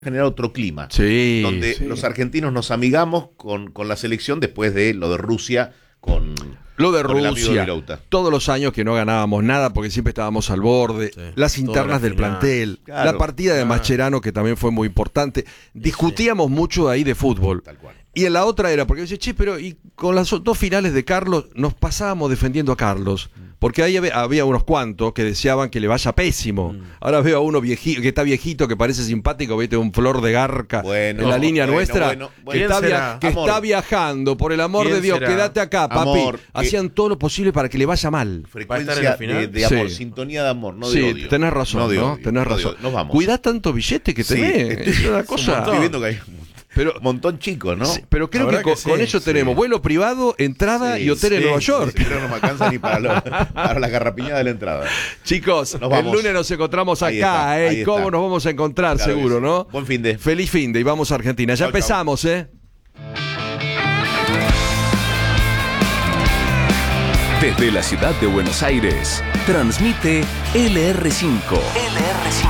generar otro clima, Sí, donde sí. los argentinos nos amigamos con la selección después de lo de Rusia con Lo de con el amigo de Rusia, Vilouta. todos los años que no ganábamos nada porque siempre estábamos al borde, Sí, las todas internas las del finales. plantel, Claro. la partida de Mascherano que también fue muy importante, discutíamos mucho ahí de fútbol. Tal cual. Y en la otra era, porque yo decía, che, pero y con las dos finales de Carlos nos pasábamos defendiendo a Carlos, porque ahí había unos cuantos que deseaban que le vaya pésimo. Ahora veo a uno viejito, que está viejito, que parece simpático, viste, un flor de garca Bueno, en la línea bueno, nuestra, bueno. que, ¿Quién está, será? que Amor. está viajando, por el amor ¿Quién de Dios, será? quédate acá, papi. Amor, que- Hacían todo lo posible para que le vaya mal. Frecuencia en la final? de amor, Sí. sintonía de amor, no de Sí, odio. tenés razón, No de ¿no? odio, Tenés no de razón. odio. Nos vamos. Cuidá tanto billete que Sí, tenés. estoy- Es una es un cosa. montón. Estoy viendo que hay Pero, un montón chico, ¿no? sí, pero creo La que verdad con, que sí, con eso sí. tenemos vuelo privado, entrada Sí, y hotel en sí, Nueva York. sí, creo que no me alcanza ni para la garrapiñada de la entrada. Chicos, Nos el vamos. lunes nos encontramos Ahí acá, está, ahí ¿Y cómo está. nos vamos a encontrar? Claro que Seguro, sí. ¿no? Buen fin de. Feliz fin de y vamos a Argentina. Ya Chau, chau. empezamos, Desde la ciudad de Buenos Aires, transmite LR5. LR5.